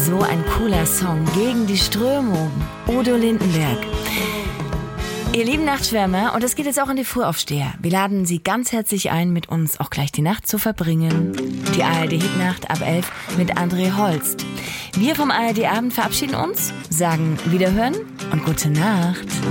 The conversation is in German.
So ein cooler Song gegen die Strömung. Udo Lindenberg. Ihr lieben Nachtschwärmer, und das geht jetzt auch an die Frühaufsteher. Wir laden Sie ganz herzlich ein, mit uns auch gleich die Nacht zu verbringen. Die ARD-Hitnacht ab 11 mit André Holst. Wir vom ARD-Abend verabschieden uns, sagen Wiederhören und gute Nacht.